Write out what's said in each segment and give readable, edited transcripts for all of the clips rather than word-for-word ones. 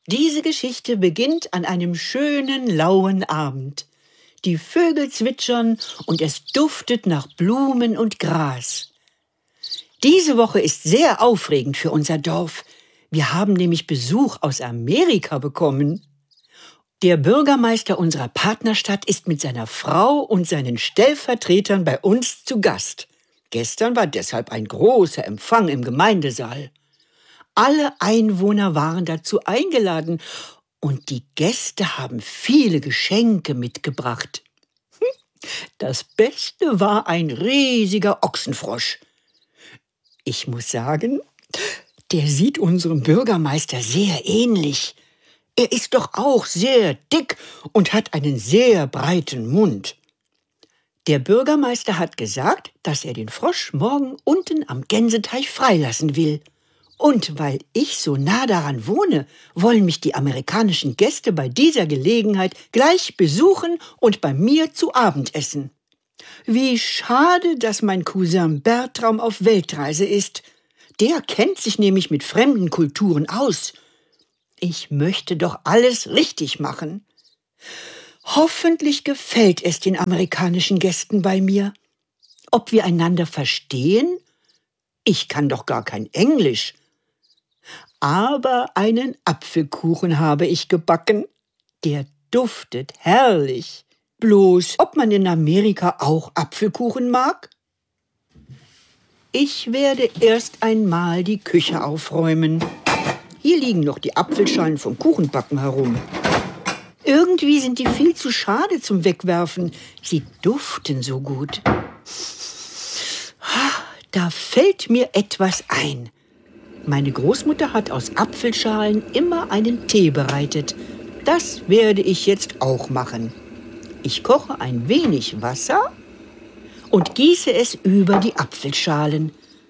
Diese Geschichte beginnt an einem schönen, lauen Abend. Die Vögel zwitschern und es duftet nach Blumen und Gras. Diese Woche ist sehr aufregend für unser Dorf. Wir haben nämlich Besuch aus Amerika bekommen. Der Bürgermeister unserer Partnerstadt ist mit seiner Frau und seinen Stellvertretern bei uns zu Gast. Gestern war deshalb ein großer Empfang im Gemeindesaal. Alle Einwohner waren dazu eingeladen und die Gäste haben viele Geschenke mitgebracht. Das Beste war ein riesiger Ochsenfrosch. Ich muss sagen, der sieht unserem Bürgermeister sehr ähnlich. Er ist doch auch sehr dick und hat einen sehr breiten Mund. Der Bürgermeister hat gesagt, dass er den Frosch morgen unten am Gänseteich freilassen will. Und weil ich so nah daran wohne, wollen mich die amerikanischen Gäste bei dieser Gelegenheit gleich besuchen und bei mir zu Abend essen. Wie schade, dass mein Cousin Bertram auf Weltreise ist. Der kennt sich nämlich mit fremden Kulturen aus. Ich möchte doch alles richtig machen. Hoffentlich gefällt es den amerikanischen Gästen bei mir. Ob wir einander verstehen? Ich kann doch gar kein Englisch. Aber einen Apfelkuchen habe ich gebacken. Der duftet herrlich. Bloß, ob man in Amerika auch Apfelkuchen mag? Ich werde erst einmal die Küche aufräumen. Hier liegen noch die Apfelschalen vom Kuchenbacken herum. Irgendwie sind die viel zu schade zum Wegwerfen. Sie duften so gut. Da fällt mir etwas ein. Meine Großmutter hat aus Apfelschalen immer einen Tee bereitet. Das werde ich jetzt auch machen. Ich koche ein wenig Wasser und gieße es über die Apfelschalen.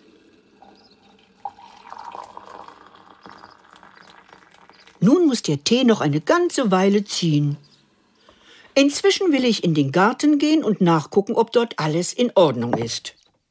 Nun muss der Tee noch eine ganze Weile ziehen. Inzwischen will ich in den Garten gehen und nachgucken, ob dort alles in Ordnung ist.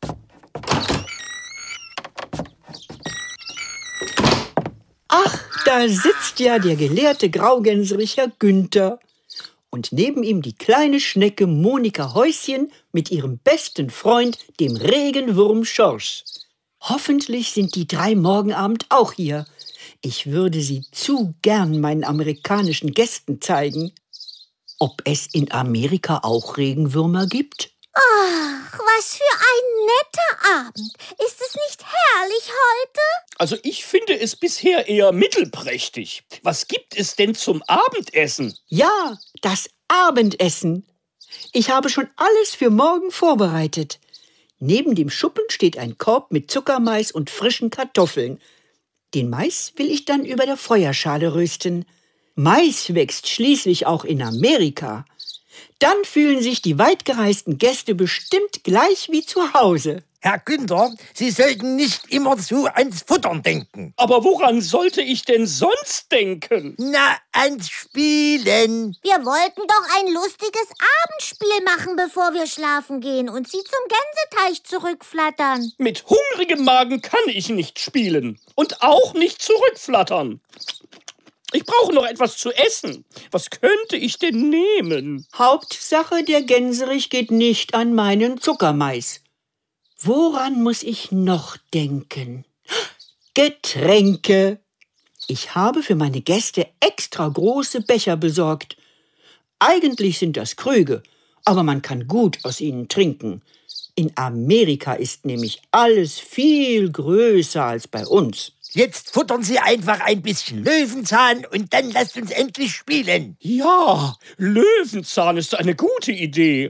Ach, da sitzt ja der gelehrte Graugänserich Herr Günther. Und neben ihm die kleine Schnecke Monika Häuschen mit ihrem besten Freund, dem Regenwurm Schorsch. Hoffentlich sind die drei morgen Abend auch hier. Ich würde sie zu gern meinen amerikanischen Gästen zeigen. Ob es in Amerika auch Regenwürmer gibt? Ach, was für ein netter Abend. Ist es nicht herrlich heute? Also ich finde es bisher eher mittelprächtig. Was gibt es denn zum Abendessen? Ja, das Abendessen. Ich habe schon alles für morgen vorbereitet. Neben dem Schuppen steht ein Korb mit Zuckermais und frischen Kartoffeln. Den Mais will ich dann über der Feuerschale rösten. Mais wächst schließlich auch in Amerika. Dann fühlen sich die weitgereisten Gäste bestimmt gleich wie zu Hause. Herr Günther, Sie sollten nicht immer so ans Futtern denken. Aber woran sollte ich denn sonst denken? Na, ans Spielen. Wir wollten doch ein lustiges Abendspiel machen, bevor wir schlafen gehen und Sie zum Gänseteich zurückflattern. Mit hungrigem Magen kann ich nicht spielen und auch nicht zurückflattern. Ich brauche noch etwas zu essen. Was könnte ich denn nehmen? Hauptsache, der Gänserich geht nicht an meinen Zuckermais. Woran muss ich noch denken? Getränke. Ich habe für meine Gäste extra große Becher besorgt. Eigentlich sind das Krüge, aber man kann gut aus ihnen trinken. In Amerika ist nämlich alles viel größer als bei uns. Jetzt futtern Sie einfach ein bisschen Löwenzahn und dann lasst uns endlich spielen. Ja, Löwenzahn ist eine gute Idee.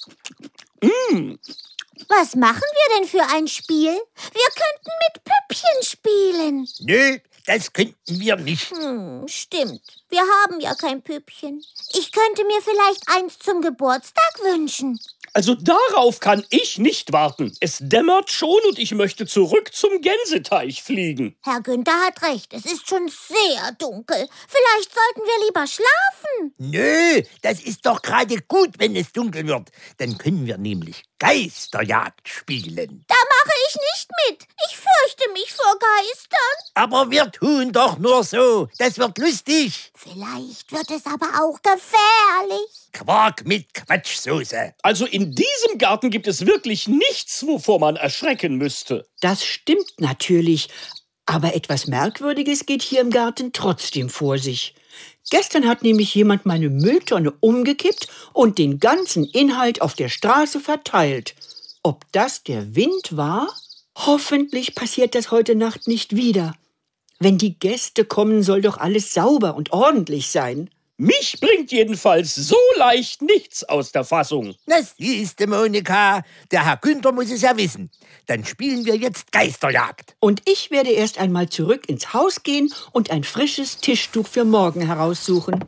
Was machen wir denn für ein Spiel? Wir könnten mit Püppchen spielen. Nö, das könnten wir nicht. Stimmt. Wir haben ja kein Püppchen. Ich könnte mir vielleicht eins zum Geburtstag wünschen. Also darauf kann ich nicht warten. Es dämmert schon und ich möchte zurück zum Gänseteich fliegen. Herr Günther hat recht. Es ist schon sehr dunkel. Vielleicht sollten wir lieber schlafen. Nö, das ist doch gerade gut, wenn es dunkel wird. Dann können wir nämlich Geisterjagd spielen. Da mache ich nicht mit. Ich fürchte mich vor Geistern. Aber wir tun doch nur so. Das wird lustig. Vielleicht wird es aber auch gefährlich. Quark mit Quatschsoße. Also in diesem Garten gibt es wirklich nichts, wovor man erschrecken müsste. Das stimmt natürlich, aber etwas Merkwürdiges geht hier im Garten trotzdem vor sich. Gestern hat nämlich jemand meine Mülltonne umgekippt und den ganzen Inhalt auf der Straße verteilt. Ob das der Wind war? Hoffentlich passiert das heute Nacht nicht wieder. Wenn die Gäste kommen, soll doch alles sauber und ordentlich sein. Mich bringt jedenfalls so leicht nichts aus der Fassung. Na siehste, Monika, der Herr Günther muss es ja wissen. Dann spielen wir jetzt Geisterjagd. Und ich werde erst einmal zurück ins Haus gehen und ein frisches Tischtuch für morgen heraussuchen.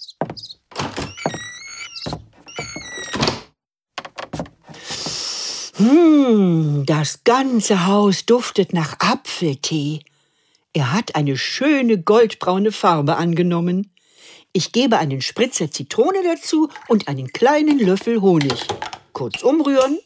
Das ganze Haus duftet nach Apfeltee. Er hat eine schöne goldbraune Farbe angenommen. Ich gebe einen Spritzer Zitrone dazu und einen kleinen Löffel Honig. Kurz umrühren.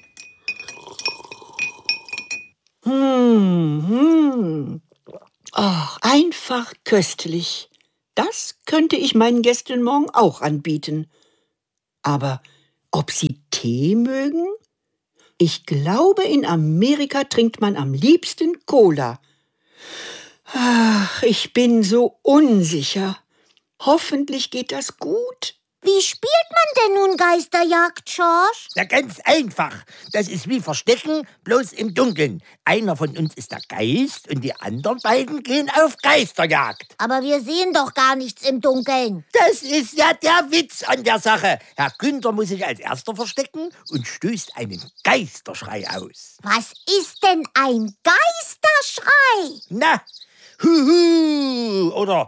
Ach, einfach köstlich. Das könnte ich meinen Gästen morgen auch anbieten. Aber ob sie Tee mögen? Ich glaube, in Amerika trinkt man am liebsten Cola. Ach, ich bin so unsicher. Hoffentlich geht das gut. Wie spielt man denn nun Geisterjagd, George? Na, ganz einfach. Das ist wie Verstecken, bloß im Dunkeln. Einer von uns ist der Geist und die anderen beiden gehen auf Geisterjagd. Aber wir sehen doch gar nichts im Dunkeln. Das ist ja der Witz an der Sache. Herr Günther muss sich als Erster verstecken und stößt einen Geisterschrei aus. Was ist denn ein Geisterschrei? Na, Huhu oder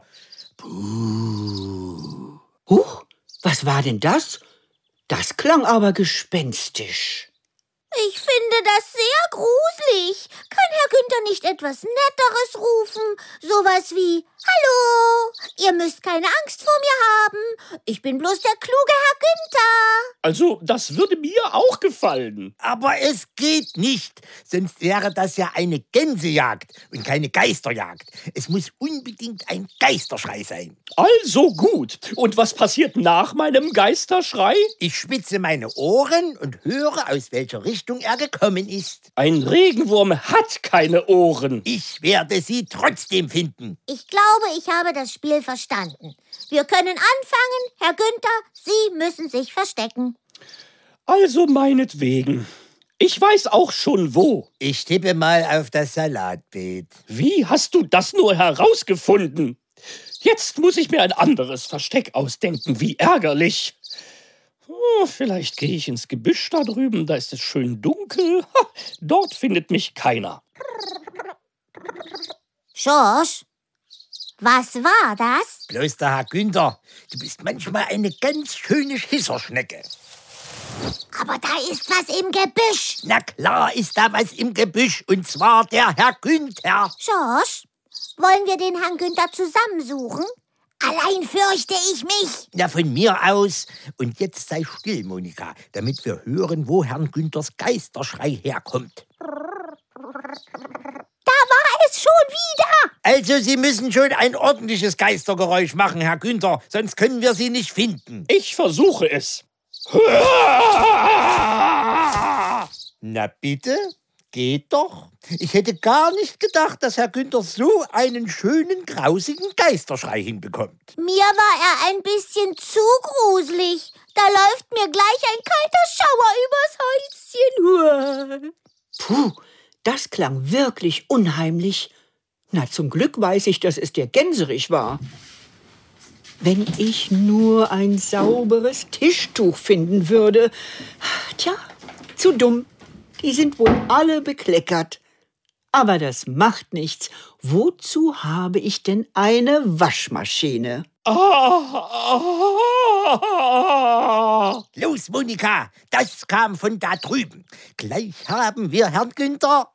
Puh. Huch, was war denn das? Das klang aber gespenstisch. Ich finde das sehr gruselig. Kann Herr Günther nicht etwas Netteres rufen? Sowas wie, hallo, ihr müsst keine Angst vor mir haben. Ich bin bloß der kluge Herr Günther. Also, das würde mir auch gefallen. Aber es geht nicht, sonst wäre das ja eine Gänsejagd und keine Geisterjagd. Es muss unbedingt ein Geisterschrei sein. Also gut. Und was passiert nach meinem Geisterschrei? Ich spitze meine Ohren und höre, aus welcher Richtung er gekommen ist. Ein Regenwurm hat keine Ohren. Ich werde sie trotzdem finden. Ich glaube, ich habe das Spiel verstanden. Wir können anfangen, Herr Günther. Sie müssen sich verstecken. Also meinetwegen. Ich weiß auch schon wo. Ich tippe mal auf das Salatbeet. Wie hast du das nur herausgefunden? Jetzt muss ich mir ein anderes Versteck ausdenken. Wie ärgerlich. Vielleicht gehe ich ins Gebüsch da drüben. Da ist es schön dunkel. Dort findet mich keiner. George, was war das? Bloß der Herr Günther, du bist manchmal eine ganz schöne Schisserschnecke. Aber da ist was im Gebüsch. Na klar ist da was im Gebüsch, und zwar der Herr Günther. George, wollen wir den Herrn Günther zusammensuchen? Allein fürchte ich mich. Na, von mir aus. Und jetzt sei still, Monika, damit wir hören, wo Herrn Günthers Geisterschrei herkommt. Da war es schon wieder. Also, Sie müssen schon ein ordentliches Geistergeräusch machen, Herr Günther, sonst können wir Sie nicht finden. Ich versuche es. Na bitte? Geht doch. Ich hätte gar nicht gedacht, dass Herr Günther so einen schönen, grausigen Geisterschrei hinbekommt. Mir war er ein bisschen zu gruselig. Da läuft mir gleich ein kalter Schauer übers Häuschen. Puh, das klang wirklich unheimlich. Na, zum Glück weiß ich, dass es der Gänserich war. Wenn ich nur ein sauberes Tischtuch finden würde. Tja, zu dumm. Die sind wohl alle bekleckert. Aber das macht nichts. Wozu habe ich denn eine Waschmaschine? Los, Monika, das kam von da drüben. Gleich haben wir Herrn Günther.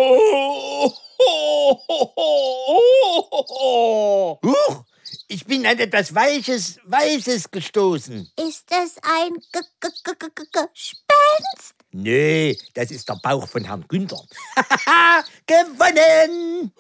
Huch, ich bin an etwas Weißes gestoßen. Ist es ein Gespenst? Nee, das ist der Bauch von Herrn Günther. Gewonnen!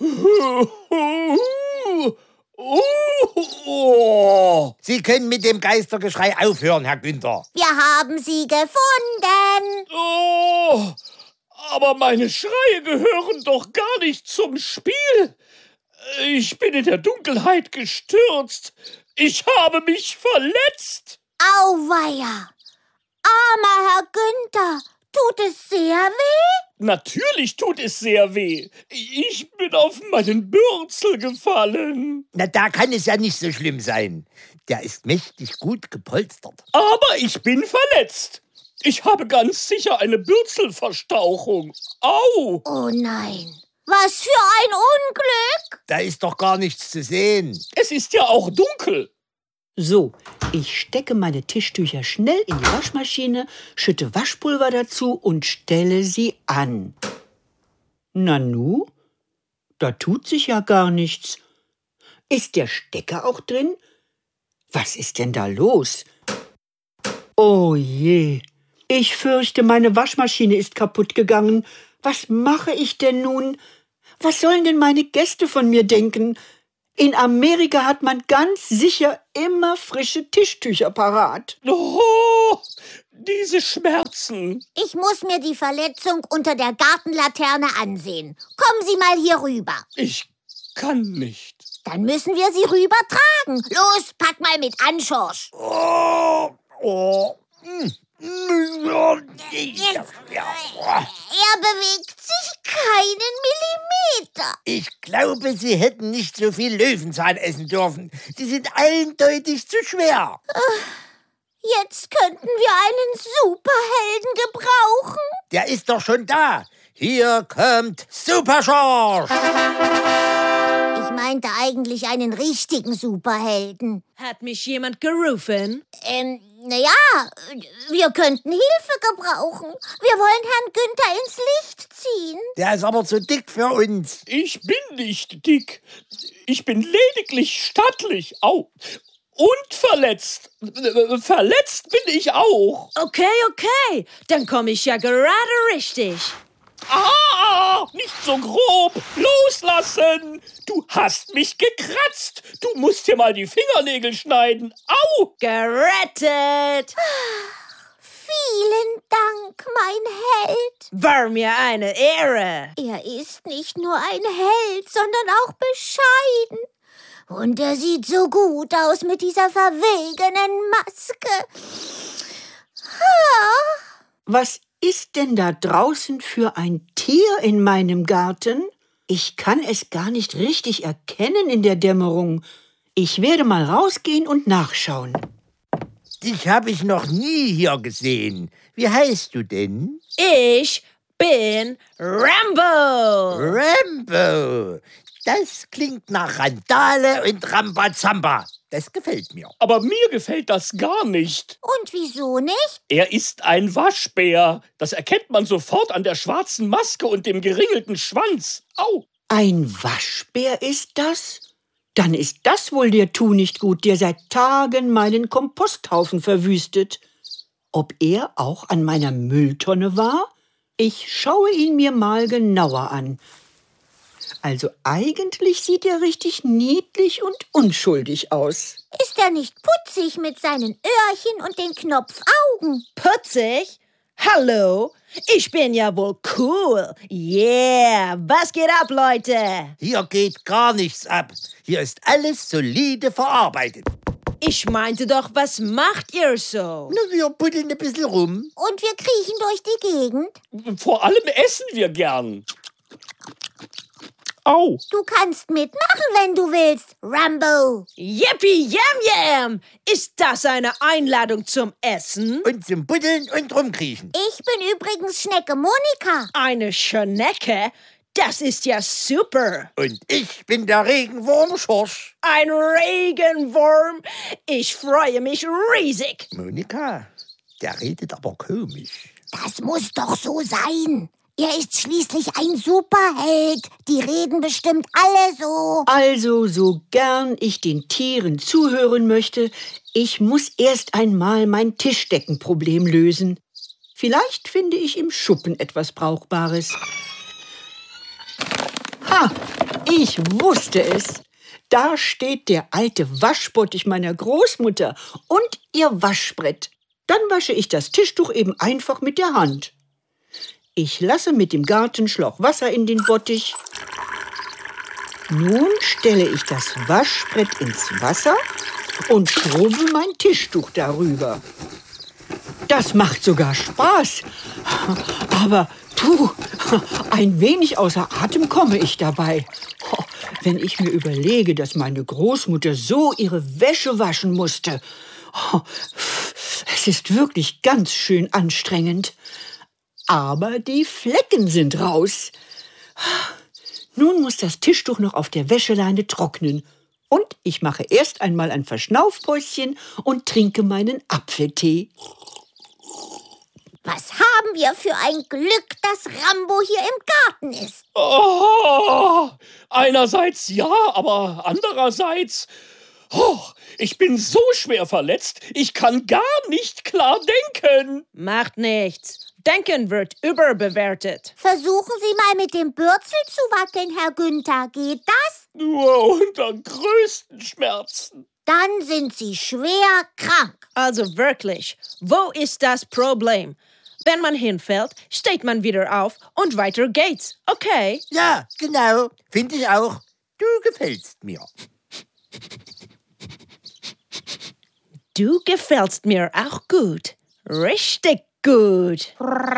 Sie können mit dem Geistergeschrei aufhören, Herr Günther. Wir haben sie gefunden. Oh, aber meine Schreie gehören doch gar nicht zum Spiel. Ich bin in der Dunkelheit gestürzt. Ich habe mich verletzt. Auweia. Armer Herr Günther, tut es sehr weh? Natürlich tut es sehr weh. Ich bin auf meinen Bürzel gefallen. Na, da kann es ja nicht so schlimm sein. Der ist mächtig gut gepolstert. Aber ich bin verletzt. Ich habe ganz sicher eine Bürzelverstauchung. Au! Oh nein, was für ein Unglück. Da ist doch gar nichts zu sehen. Es ist ja auch dunkel. So, ich stecke meine Tischtücher schnell in die Waschmaschine, schütte Waschpulver dazu und stelle sie an. Nanu, da tut sich ja gar nichts. Ist der Stecker auch drin? Was ist denn da los? Oh je, ich fürchte, meine Waschmaschine ist kaputt gegangen. Was mache ich denn nun? Was sollen denn meine Gäste von mir denken? In Amerika hat man ganz sicher immer frische Tischtücher parat. Oh, diese Schmerzen. Ich muss mir die Verletzung unter der Gartenlaterne ansehen. Kommen Sie mal hier rüber. Ich kann nicht. Dann müssen wir Sie rüber tragen. Los, pack mal mit an, Schorsch. Er bewegt sich keinen Millimeter. Ich glaube, Sie hätten nicht so viel Löwenzahn essen dürfen. Sie sind eindeutig zu schwer. Jetzt könnten wir einen Superhelden gebrauchen. Der ist doch schon da. Hier kommt Super Schorsch. Ich meinte eigentlich einen richtigen Superhelden. Hat mich jemand gerufen? Naja, wir könnten Hilfe gebrauchen. Wir wollen Herrn Günther ins Licht ziehen. Der ist aber zu dick für uns. Ich bin nicht dick. Ich bin lediglich stattlich. Au. Und verletzt. Verletzt bin ich auch. Okay, dann komme ich ja gerade richtig. Ah, nicht so grob. Loslassen. Du hast mich gekratzt. Du musst dir mal die Fingernägel schneiden. Au. Gerettet! Vielen Dank, mein Held. War mir eine Ehre. Er ist nicht nur ein Held, sondern auch bescheiden. Und er sieht so gut aus mit dieser verwegenen Maske. Was ist denn da draußen für ein Tier in meinem Garten? Ich kann es gar nicht richtig erkennen in der Dämmerung. Ich werde mal rausgehen und nachschauen. Dich habe ich noch nie hier gesehen. Wie heißt du denn? Ich bin Rambo. Rambo. Das klingt nach Randale und Rambazamba. Das gefällt mir. Aber mir gefällt das gar nicht. Und wieso nicht? Er ist ein Waschbär. Das erkennt man sofort an der schwarzen Maske und dem geringelten Schwanz. Au! Ein Waschbär ist das? Dann ist das wohl der Tunichtgut, der seit Tagen meinen Komposthaufen verwüstet. Ob er auch an meiner Mülltonne war? Ich schaue ihn mir mal genauer an. Also eigentlich sieht er richtig niedlich und unschuldig aus. Ist er nicht putzig mit seinen Öhrchen und den Knopfaugen? Putzig? Hallo? Ich bin ja wohl cool. Yeah, was geht ab, Leute? Hier geht gar nichts ab. Hier ist alles solide verarbeitet. Ich meinte doch, was macht ihr so? Na, wir buddeln ein bisschen rum. Und wir kriechen durch die Gegend? Vor allem essen wir gern. Au! Du kannst mitmachen, wenn du willst, Rambo. Yippie yam yam! Ist das eine Einladung zum Essen? Und zum Buddeln und rumkriechen. Ich bin übrigens Schnecke Monika. Eine Schnecke? Das ist ja super. Und ich bin der Regenwurm Schorsch. Ein Regenwurm. Ich freue mich riesig. Monika, der redet aber komisch. Das muss doch so sein. Er ist schließlich ein Superheld. Die reden bestimmt alle so. Also, so gern ich den Tieren zuhören möchte, ich muss erst einmal mein Tischdeckenproblem lösen. Vielleicht finde ich im Schuppen etwas Brauchbares. Ha, ich wusste es. Da steht der alte Waschbottich meiner Großmutter und ihr Waschbrett. Dann wasche ich das Tischtuch eben einfach mit der Hand. Ich lasse mit dem Gartenschlauch Wasser in den Bottich. Nun stelle ich das Waschbrett ins Wasser und schrubbe mein Tischtuch darüber. Das macht sogar Spaß. Aber ein wenig außer Atem komme ich dabei. Wenn ich mir überlege, dass meine Großmutter so ihre Wäsche waschen musste. Es ist wirklich ganz schön anstrengend. Aber die Flecken sind raus. Nun muss das Tischtuch noch auf der Wäscheleine trocknen. Und ich mache erst einmal ein Verschnaufpäuschen und trinke meinen Apfeltee. Was haben wir für ein Glück, dass Rambo hier im Garten ist. Oh, einerseits ja, aber andererseits... Oh, ich bin so schwer verletzt, ich kann gar nicht klar denken. Macht nichts. Denken wird überbewertet. Versuchen Sie mal mit dem Bürzel zu wackeln, Herr Günther. Geht das? Nur unter größten Schmerzen. Dann sind Sie schwer krank. Also wirklich, wo ist das Problem? Wenn man hinfällt, steht man wieder auf und weiter geht's. Okay? Ja, genau. Finde ich auch. Du gefällst mir. Du gefällst mir auch gut. Richtig gut.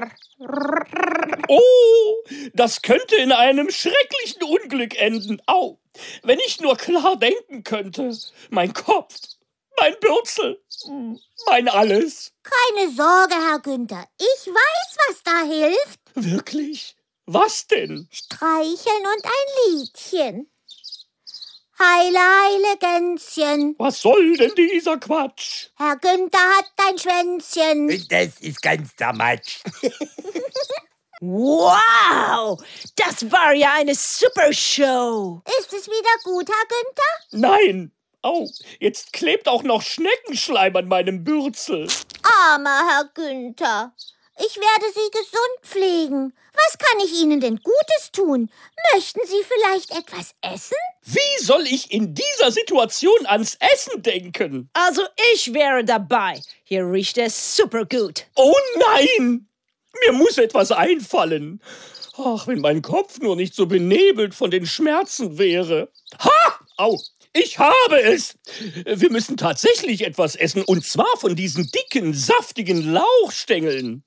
Oh, das könnte in einem schrecklichen Unglück enden. Au, wenn ich nur klar denken könnte. Mein Kopf, mein Bürzel, mein Alles. Keine Sorge, Herr Günther. Ich weiß, was da hilft. Wirklich? Was denn? Streicheln und ein Liedchen. Heile, heile Gänschen. Was soll denn dieser Quatsch? Herr Günther hat ein Schwänzchen. Und das ist ganz der Matsch. Wow, das war ja eine super Show. Ist es wieder gut, Herr Günther? Nein. Au, jetzt klebt auch noch Schneckenschleim an meinem Bürzel. Armer Herr Günther. Ich werde Sie gesund pflegen. Was kann ich Ihnen denn Gutes tun? Möchten Sie vielleicht etwas essen? Wie soll ich in dieser Situation ans Essen denken? Also ich wäre dabei. Hier riecht es super gut. Oh nein! Mir muss etwas einfallen. Ach, wenn mein Kopf nur nicht so benebelt von den Schmerzen wäre. Ha! Au! Ich habe es! Wir müssen tatsächlich etwas essen, und zwar von diesen dicken, saftigen Lauchstängeln.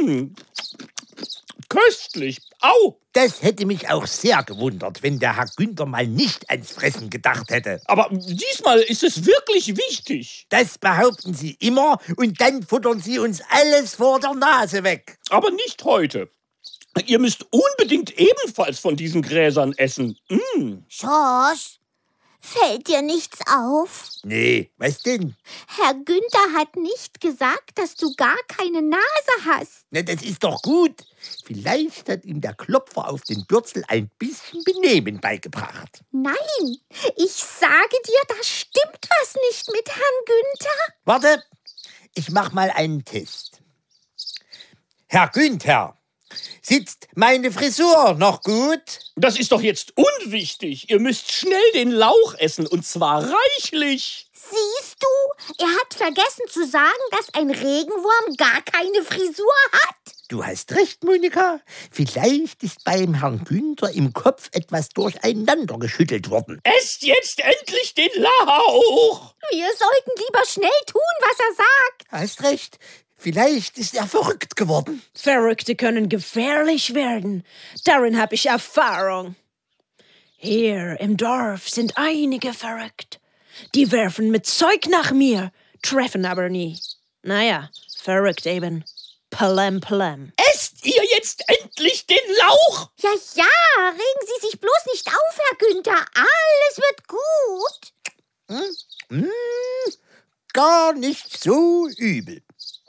Köstlich. Au! Das hätte mich auch sehr gewundert, wenn der Herr Günther mal nicht ans Fressen gedacht hätte. Aber diesmal ist es wirklich wichtig. Das behaupten Sie immer und dann futtern Sie uns alles vor der Nase weg. Aber nicht heute. Ihr müsst unbedingt ebenfalls von diesen Gräsern essen. Schorsch, fällt dir nichts auf? Nee, was denn? Herr Günther hat nicht gesagt, dass du gar keine Nase hast. Na, das ist doch gut. Vielleicht hat ihm der Klopfer auf den Bürzel ein bisschen Benehmen beigebracht. Nein, ich sage dir, da stimmt was nicht mit Herrn Günther. Warte, ich mach mal einen Test. Herr Günther, sitzt meine Frisur noch gut? Das ist doch jetzt unwichtig. Ihr müsst schnell den Lauch essen, und zwar reichlich. Siehst du, er hat vergessen zu sagen, dass ein Regenwurm gar keine Frisur hat. Du hast recht, Monika. Vielleicht ist beim Herrn Günther im Kopf etwas durcheinander geschüttelt worden. Esst jetzt endlich den Lauch! Wir sollten lieber schnell tun, was er sagt. Hast recht. Vielleicht ist er verrückt geworden. Verrückte können gefährlich werden. Darin habe ich Erfahrung. Hier im Dorf sind einige verrückt. Die werfen mit Zeug nach mir, treffen aber nie. Naja, verrückt eben. Plem, plem. Esst ihr jetzt endlich den Lauch? Ja, regen Sie sich bloß nicht auf, Herr Günther. Alles wird gut. Gar nicht so übel.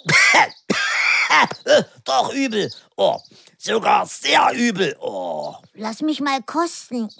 Doch übel. Oh, sogar sehr übel. Oh. Lass mich mal kosten.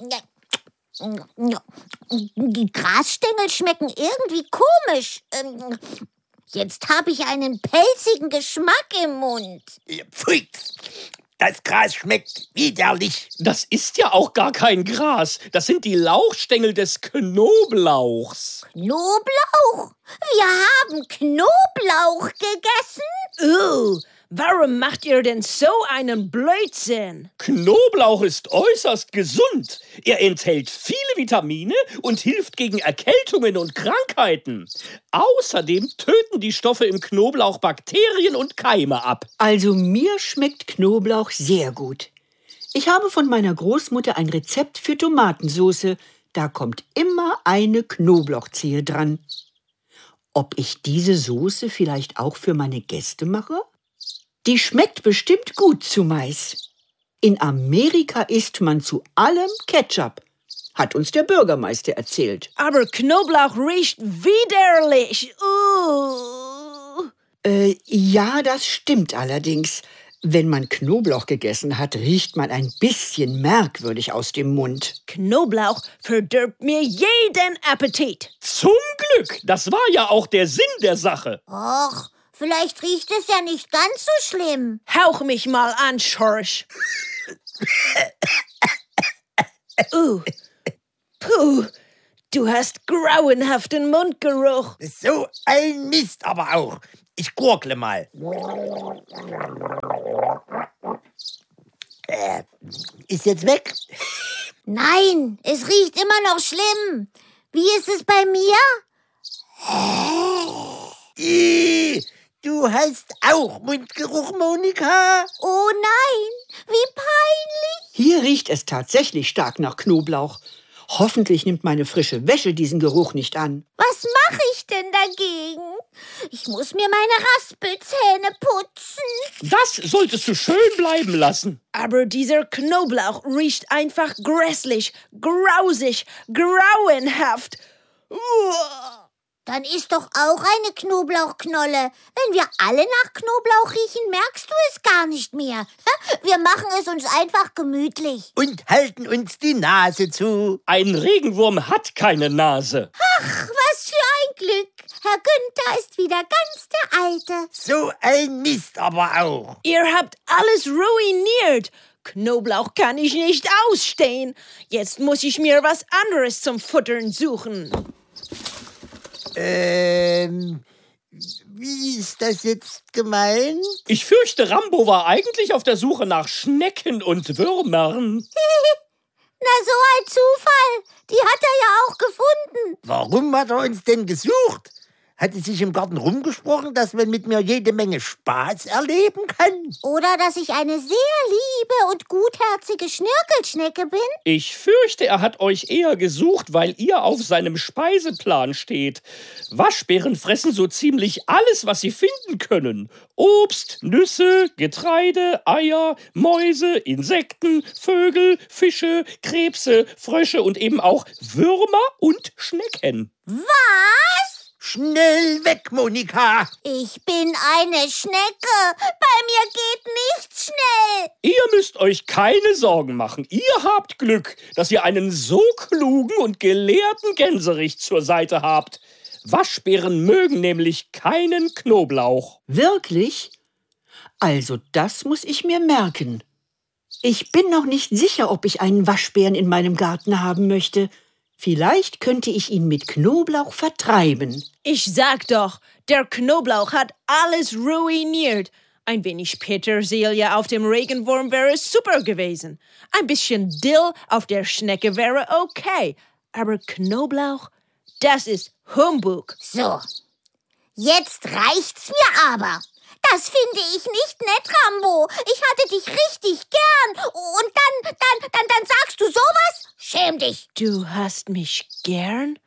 Die Grasstängel schmecken irgendwie komisch. Jetzt habe ich einen pelzigen Geschmack im Mund. Pfui, das Gras schmeckt widerlich. Das ist ja auch gar kein Gras. Das sind die Lauchstängel des Knoblauchs. Knoblauch? Wir haben Knoblauch gegessen? Warum macht ihr denn so einen Blödsinn? Knoblauch ist äußerst gesund. Er enthält viele Vitamine und hilft gegen Erkältungen und Krankheiten. Außerdem töten die Stoffe im Knoblauch Bakterien und Keime ab. Also mir schmeckt Knoblauch sehr gut. Ich habe von meiner Großmutter ein Rezept für Tomatensauce. Da kommt immer eine Knoblauchzehe dran. Ob ich diese Soße vielleicht auch für meine Gäste mache? Die schmeckt bestimmt gut zu Mais. In Amerika isst man zu allem Ketchup, hat uns der Bürgermeister erzählt. Aber Knoblauch riecht widerlich. Ja, das stimmt allerdings. Wenn man Knoblauch gegessen hat, riecht man ein bisschen merkwürdig aus dem Mund. Knoblauch verdirbt mir jeden Appetit. Zum Glück, das war ja auch der Sinn der Sache. Och, vielleicht riecht es ja nicht ganz so schlimm. Hauch mich mal an, Schorsch. Puh, du hast grauenhaften Mundgeruch. So ein Mist aber auch. Ich gurgle mal. Ist jetzt weg? Nein, es riecht immer noch schlimm. Wie ist es bei mir? Du hast auch Mundgeruch, Monika? Oh nein, wie peinlich. Hier riecht es tatsächlich stark nach Knoblauch. Hoffentlich nimmt meine frische Wäsche diesen Geruch nicht an. Was mache ich denn dagegen? Ich muss mir meine Raspelzähne putzen. Das solltest du schön bleiben lassen. Aber dieser Knoblauch riecht einfach grässlich, grausig, grauenhaft. Dann isst doch auch eine Knoblauchknolle. Wenn wir alle nach Knoblauch riechen, merkst du es gar nicht mehr. Wir machen es uns einfach gemütlich. Und halten uns die Nase zu. Ein Regenwurm hat keine Nase. Ach, was für ein Glück. Herr Günther ist wieder ganz der Alte. So ein Mist aber auch. Ihr habt alles ruiniert. Knoblauch kann ich nicht ausstehen. Jetzt muss ich mir was anderes zum Futtern suchen. Wie ist das jetzt gemeint? Ich fürchte, Rambo war eigentlich auf der Suche nach Schnecken und Würmern. Na, so ein Zufall. Die hat er ja auch gefunden. Warum hat er uns denn gesucht? Hat es sich im Garten rumgesprochen, dass man mit mir jede Menge Spaß erleben kann? Oder dass ich eine sehr liebe und gutherzige Schnirkelschnecke bin? Ich fürchte, er hat euch eher gesucht, weil ihr auf seinem Speiseplan steht. Waschbären fressen so ziemlich alles, was sie finden können. Obst, Nüsse, Getreide, Eier, Mäuse, Insekten, Vögel, Fische, Krebse, Frösche und eben auch Würmer und Schnecken. Was? Schnell weg, Monika! Ich bin eine Schnecke. Bei mir geht nichts schnell. Ihr müsst euch keine Sorgen machen. Ihr habt Glück, dass ihr einen so klugen und gelehrten Gänserich zur Seite habt. Waschbären mögen nämlich keinen Knoblauch. Wirklich? Also das muss ich mir merken. Ich bin noch nicht sicher, ob ich einen Waschbären in meinem Garten haben möchte. Vielleicht könnte ich ihn mit Knoblauch vertreiben. Ich sag doch, der Knoblauch hat alles ruiniert. Ein wenig Petersilie auf dem Regenwurm wäre super gewesen. Ein bisschen Dill auf der Schnecke wäre okay. Aber Knoblauch, das ist Humbug. So, jetzt reicht's mir aber. Das finde ich nicht nett, Rambo. Ich hatte dich richtig gern. Und dann sagst du sowas? Schäm dich. Du hast mich gern?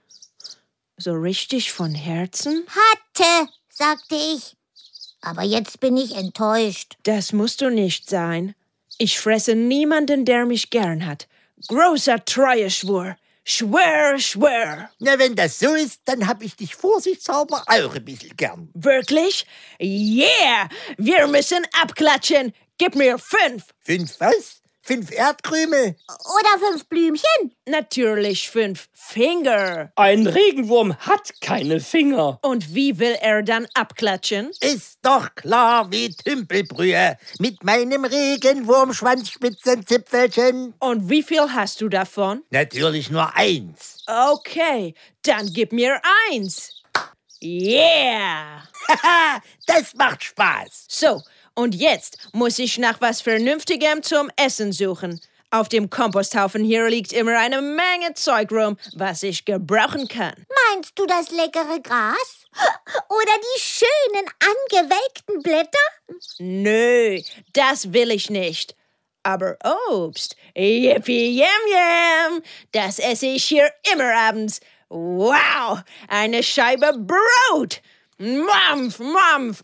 So richtig von Herzen? Hatte, sagte ich. Aber jetzt bin ich enttäuscht. Das musst du nicht sein. Ich fresse niemanden, der mich gern hat. Großer Treueschwur. Schwör, schwör. Na, wenn das so ist, dann hab ich dich vorsichtshalber auch ein bisschen gern. Wirklich? Yeah! Wir müssen abklatschen. Gib mir 5. 5 was? 5 Erdkrümel. Oder 5 Blümchen. Natürlich 5 Finger. Ein Regenwurm hat keine Finger. Und wie will er dann abklatschen? Ist doch klar wie Tümpelbrühe. Mit meinem Regenwurmschwanzspitzenzipfelchen. Und wie viel hast du davon? Natürlich nur 1. Okay, dann gib mir 1. Yeah! Haha, das macht Spaß. So, und jetzt muss ich nach was Vernünftigem zum Essen suchen. Auf dem Komposthaufen hier liegt immer eine Menge Zeug rum, was ich gebrauchen kann. Meinst du das leckere Gras? Oder die schönen angewelkten Blätter? Nö, das will ich nicht. Aber Obst, yippie yam yam, das esse ich hier immer abends. Wow, eine Scheibe Brot. Mampf, mampf.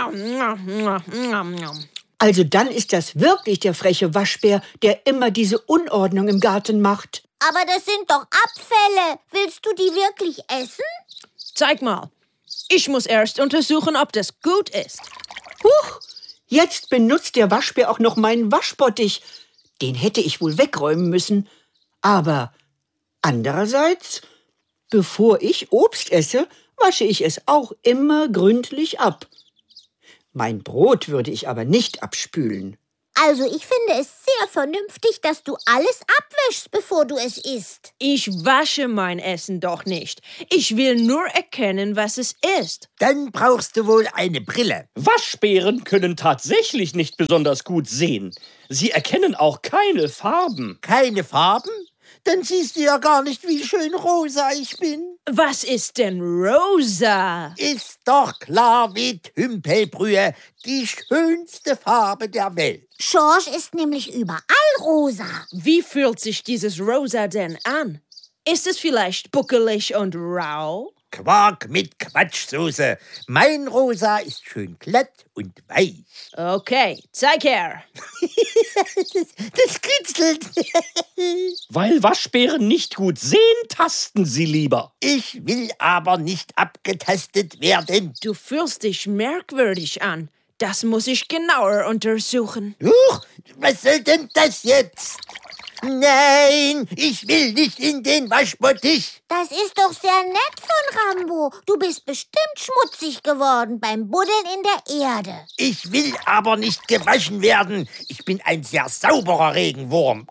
Also dann ist das wirklich der freche Waschbär, der immer diese Unordnung im Garten macht. Aber das sind doch Abfälle. Willst du die wirklich essen? Zeig mal. Ich muss erst untersuchen, ob das gut ist. Huch, jetzt benutzt der Waschbär auch noch meinen Waschbottich. Den hätte ich wohl wegräumen müssen. Aber andererseits, bevor ich Obst esse, wasche ich es auch immer gründlich ab. Mein Brot würde ich aber nicht abspülen. Also ich finde es sehr vernünftig, dass du alles abwäschst, bevor du es isst. Ich wasche mein Essen doch nicht. Ich will nur erkennen, was es ist. Dann brauchst du wohl eine Brille. Waschbären können tatsächlich nicht besonders gut sehen. Sie erkennen auch keine Farben. Keine Farben? Dann siehst du ja gar nicht, wie schön rosa ich bin. Was ist denn rosa? Ist doch klar wie Tümpelbrühe, die schönste Farbe der Welt. Schorsch ist nämlich überall rosa. Wie fühlt sich dieses Rosa denn an? Ist es vielleicht buckelig und rau? Quark mit Quatschsoße. Mein Rosa ist schön glatt und weich. Okay, zeig her. Das kitzelt. Weil Waschbären nicht gut sehen, tasten sie lieber. Ich will aber nicht abgetastet werden. Du fühlst dich merkwürdig an. Das muss ich genauer untersuchen. Huch, was soll denn das jetzt? Nein, ich will nicht in den Waschbottich. Das ist doch sehr nett von Rambo. Du bist bestimmt schmutzig geworden beim Buddeln in der Erde. Ich will aber nicht gewaschen werden. Ich bin ein sehr sauberer Regenwurm.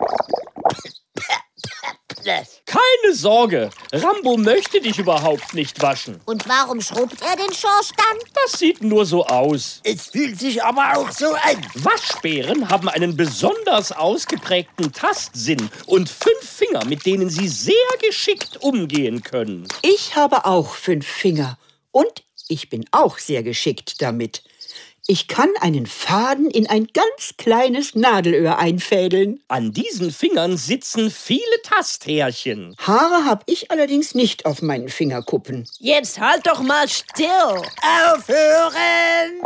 Keine Sorge, Rambo möchte dich überhaupt nicht waschen. Und warum schrubbt er den Schorsch dann? Das sieht nur so aus. Es fühlt sich aber auch so an. Waschbären haben einen besonders ausgeprägten Tastsinn und 5 Finger, mit denen sie sehr geschickt umgehen können. Ich habe auch 5 Finger und ich bin auch sehr geschickt damit. Ich kann einen Faden in ein ganz kleines Nadelöhr einfädeln. An diesen Fingern sitzen viele Tasthärchen. Haare habe ich allerdings nicht auf meinen Fingerkuppen. Jetzt halt doch mal still. Aufhören!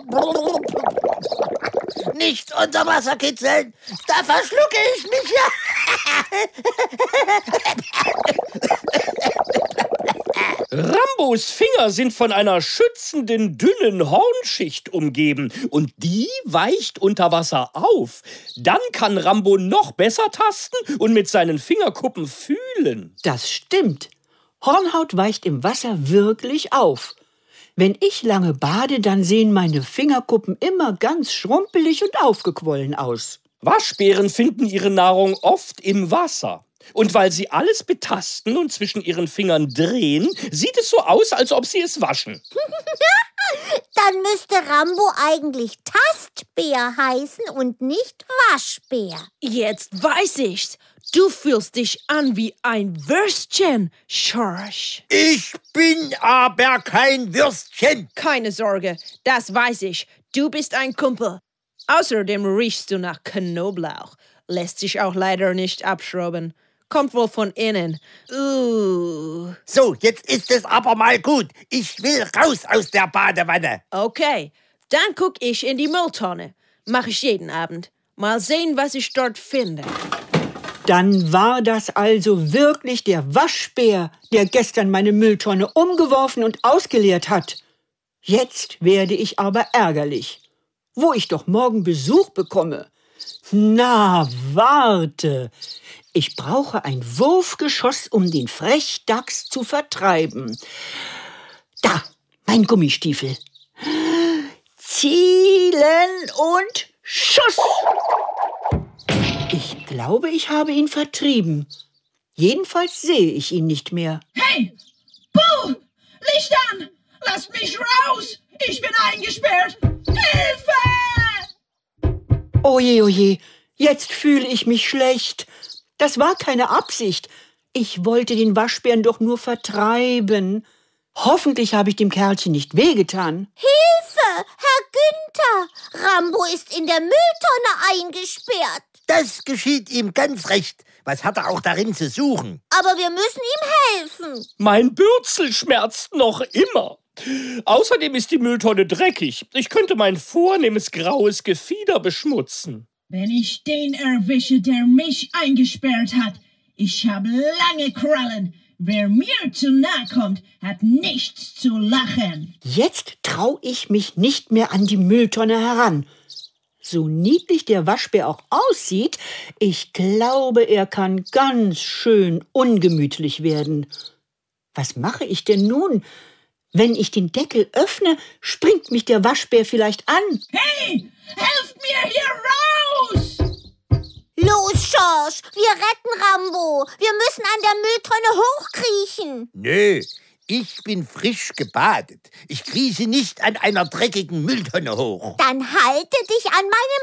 Nicht unter Wasser kitzeln, da verschlucke ich mich ja. Rambos Finger sind von einer schützenden, dünnen Hornschicht umgeben und die weicht unter Wasser auf. Dann kann Rambo noch besser tasten und mit seinen Fingerkuppen fühlen. Das stimmt. Hornhaut weicht im Wasser wirklich auf. Wenn ich lange bade, dann sehen meine Fingerkuppen immer ganz schrumpelig und aufgequollen aus. Waschbären finden ihre Nahrung oft im Wasser. Und weil sie alles betasten und zwischen ihren Fingern drehen, sieht es so aus, als ob sie es waschen. Dann müsste Rambo eigentlich Tastbär heißen und nicht Waschbär. Jetzt weiß ich's. Du fühlst dich an wie ein Würstchen, Schorsch. Ich bin aber kein Würstchen. Keine Sorge, das weiß ich. Du bist ein Kumpel. Außerdem riechst du nach Knoblauch. Lässt sich auch leider nicht abschrauben. Kommt wohl von innen. So, jetzt ist es aber mal gut. Ich will raus aus der Badewanne. Okay, dann guck ich in die Mülltonne. Mach ich jeden Abend. Mal sehen, was ich dort finde. Dann war das also wirklich der Waschbär, der gestern meine Mülltonne umgeworfen und ausgeleert hat. Jetzt werde ich aber ärgerlich. Wo ich doch morgen Besuch bekomme. Na, warte. Ich brauche ein Wurfgeschoss, um den Frechdachs zu vertreiben. Da, mein Gummistiefel. Zielen und Schuss! Ich glaube, ich habe ihn vertrieben. Jedenfalls sehe ich ihn nicht mehr. Hey! Buh! Licht an! Lasst mich raus! Ich bin eingesperrt! Hilfe! Oje, jetzt fühle ich mich schlecht. Das war keine Absicht. Ich wollte den Waschbären doch nur vertreiben. Hoffentlich habe ich dem Kerlchen nicht wehgetan. Hilfe, Herr Günther! Rambo ist in der Mülltonne eingesperrt. Das geschieht ihm ganz recht. Was hat er auch darin zu suchen? Aber wir müssen ihm helfen. Mein Bürzel schmerzt noch immer. Außerdem ist die Mülltonne dreckig. Ich könnte mein vornehmes graues Gefieder beschmutzen. Wenn ich den erwische, der mich eingesperrt hat. Ich habe lange Krallen. Wer mir zu nahe kommt, hat nichts zu lachen. Jetzt traue ich mich nicht mehr an die Mülltonne heran. So niedlich der Waschbär auch aussieht, ich glaube, er kann ganz schön ungemütlich werden. Was mache ich denn nun? Wenn ich den Deckel öffne, springt mich der Waschbär vielleicht an. Hey, helft mir hier raus! Los, Schorsch, wir retten Rambo. Wir müssen an der Mülltonne hochkriechen. Nö, ich bin frisch gebadet. Ich krieche nicht an einer dreckigen Mülltonne hoch. Dann halte dich an meinem